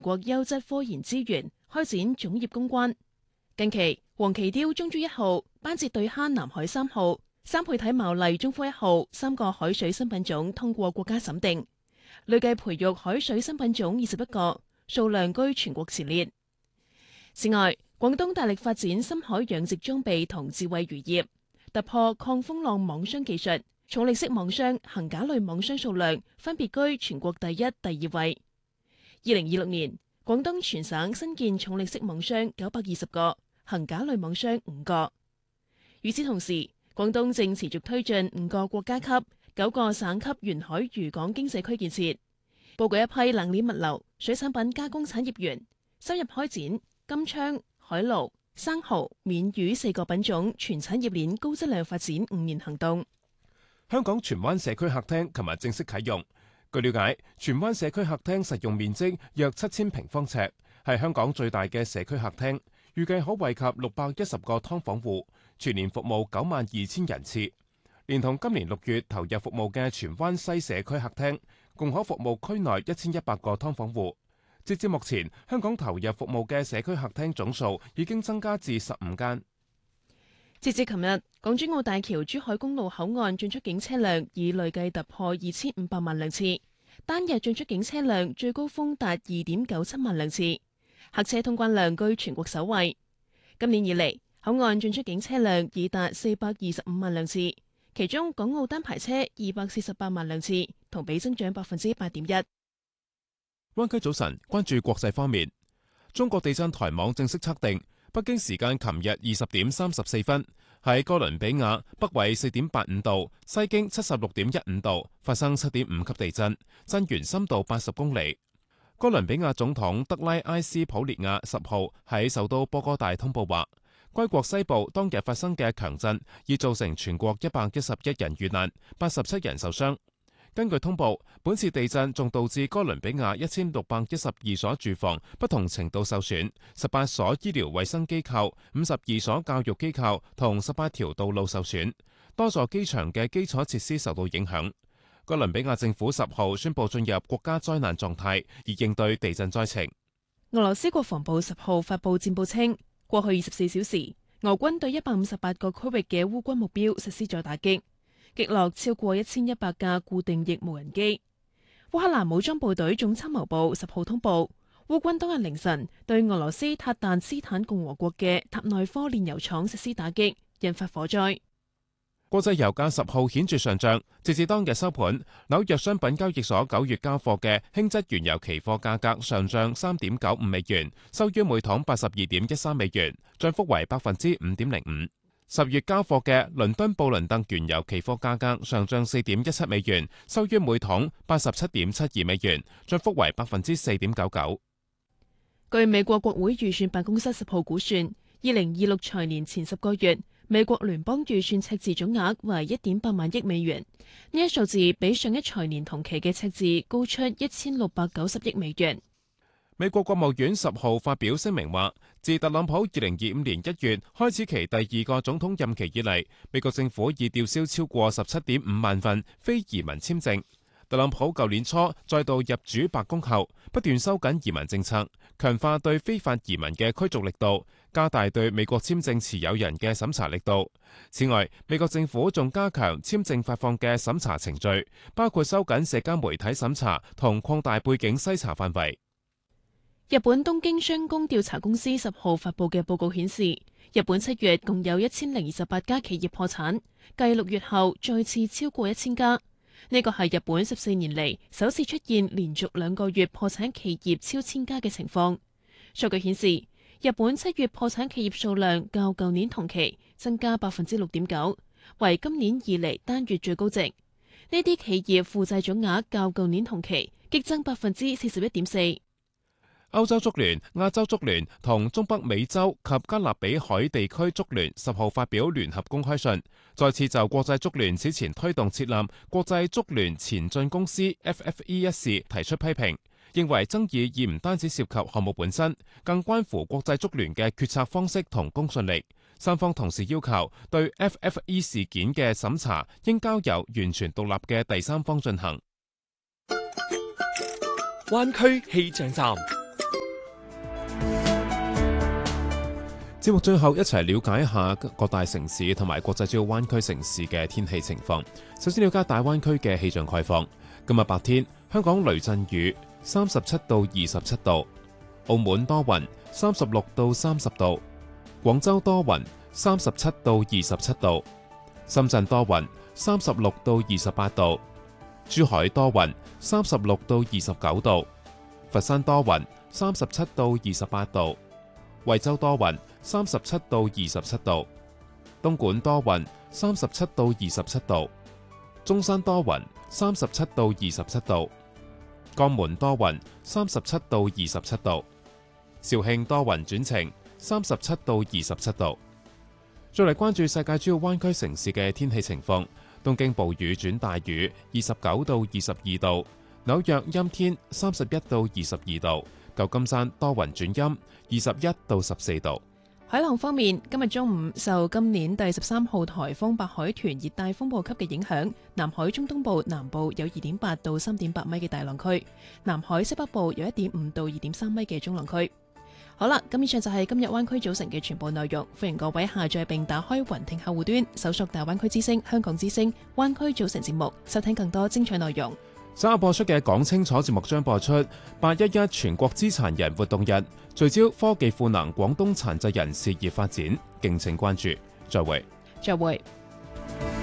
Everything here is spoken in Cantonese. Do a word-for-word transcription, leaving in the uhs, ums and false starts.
國優質科研資源，開展種業攻關。近期，黃鰭鯛中珠一號、班節對蝦南海三號、三倍體毛麗中科一號三個海水新品種通過國家審定，累計培育海水新品種二十一個，數量居全國前列。此外，廣東大力發展深海養殖裝備同智慧漁業，突破抗風浪網箱技術，重力式網箱、桁架類網箱數量分別居全國第一、第二位。二零二六年，廣東全省新建重力式網箱九百二十個，桁架類網箱五個。與此同時，廣東正持續推進五個國家級、九個省級沿海漁港經濟區建設，布局一批冷鏈物流、水產品加工產業園，深入開展金槍、海鱸、生蠔、免魚四個品種全產業鏈高質量發展五年行動。 香港荃灣社區客廳琴日正式啟用。據了解，荃灣社區客廳實用面積約七千平方尺，係香港最大嘅社區客廳，預計可惠及六百一十個劏房戶，全年服務九萬二千人次。連同今年六月投入服務嘅荃灣西社區客廳，共可服務區內一千一百個劏房戶。截至目前，香港投入服務嘅社區客廳總數已經增加至十五間。 截至琴日，港珠澳大橋珠海公路口岸進出境車輛已累計突破二千五百萬輛次，單日進出境車輛最高峰達二點九七萬輛次，客車通關量居全國首位。今年以嚟，口岸進出境車輛已達四百二十五萬輛次，其中港澳單牌車二百四十八萬輛次，同比增長百分之八點一。 灣區早晨，關注國際方面，中國地震台網正式測定，北京時間琴日二十點三十四分，喺哥倫比亞北緯四點八五度、西經七十六點一五度發生七點五級地震，震源深度八十公里。哥倫比亞總統德拉埃斯普列亞十號喺首都波哥大通報話，該國西部當日發生嘅強震已造成全國一百一十一人遇難，八十七人受傷。根據通報，本次地震仲導致哥倫比亞一千六百一十二所住房不同程度受損，十八所醫療衛生機構、五十二所教育機構同十八條道路受損，多座機場嘅基礎設施受到影響。哥倫比亞政府十號宣布進入國家災難狀態，以應對地震災情。 俄羅斯國防部十號發布戰報稱，過去二十四小時，俄軍對一百五十八個區域嘅烏軍目標實施咗打擊，擊落超過一千一百架固定翼無人機。烏克蘭武裝部隊總參謀部十號通報，烏軍當日凌晨對俄羅斯塔旦斯坦共和國嘅塔內科煉油廠實施打擊，引發火災。 國際油價十號顯著上漲，截至當日收盤，紐約商品交易所九月交貨嘅輕質原油期貨價格上漲三點九五美元，收於每桶八十二點一三美元，漲幅為百分之五點零五。十月交貨嘅倫敦布倫特原油期貨價格上漲四點一七美元，收於每桶八十七點七二美元，漲幅為百分之四點九九。 據美國國會預算辦公室十號估算，二零二六財年前十個月，美國聯邦預算赤字總額為一點八萬億美元，呢一數字比上一財年同期嘅赤字高出一千六百九十億美元。 美國國務院十號發表聲明話，自特朗普二零二五年一月開始其第二個總統任期以嚟，美國政府已吊銷超過十七點五萬份非移民簽證。特朗普舊年初再度入主白宮後，不斷收緊移民政策，強化對非法移民嘅驅逐力度，加大對美國簽證持有人嘅審查力度。此外，美國政府仲加強簽證發放嘅審查程序，包括收緊社交媒體審查同擴大背景篩查範圍。 日本東京商工調查公司十號發佈嘅報告顯示，日本七月共有一千零二十八家企業破產，繼六月後再次超過一千家。呢個係日本十四年嚟首次出現連續兩個月破產企業超千家嘅情況。數據顯示，日本七月破產企業數量較舊年同期增加百分之六點九，為今年以嚟單月最高值。呢啲企業負債總額較舊年同期激增百分之四十一點四。 歐洲足聯、亞洲足聯同中北美洲及加勒比海地區足聯十號發表聯合公開信，再次就國際足聯此前推動設立國際足聯前進公司 F F E 一事提出批評，認為爭議已唔單止涉及項目本身，更關乎國際足聯嘅決策方式同公信力。三方同時要求對 F F E 事件嘅審查應交由完全獨立嘅第三方進行。 灣區氣象站。 節目最後一齊了解一下各大城市同埋國際主要灣區城市嘅天氣情況。首先了解大灣區嘅氣象概況。今日白天，香港雷陣雨，三十七到二十七度；澳門多雲，三十六到三十度；廣州多雲，三十七到二十七度；深圳多雲，三十六到二十八度；珠海多雲，三十六到二十九度；佛山多雲，三十七到二十八度；惠州多雲，三十七到二十七度；東莞多雲，三十七到二十七度；中山多雲，三十七到二十七度；江門多雲，三十七到二十七度；肇慶多雲轉晴，三十七到二十七度。再嚟關注世界主要灣區城市嘅天氣情況。東京暴雨轉大雨，二十九到二十二度；紐約陰天，三十一到二十二度；舊金山多雲轉陰，二十一到十四度。 海浪方面，今日中午受今年第十三號颱風白海豚熱帶風暴級嘅影響，南海中東部南部有二點八到三點八米嘅大浪區，南海西北部有一點五到二點三米嘅中浪區。好啦，咁以上就係今日灣區早晨嘅全部內容，歡迎各位下載並打開雲聽客戶端，搜索大灣區之聲、香港之聲、灣區早晨節目，收聽更多精彩內容。 稍後播出嘅講清楚節目將播出八一一全國資殘人活動日，聚焦科技賦能廣東殘疾人事業發展，敬請關注。再會。 再會。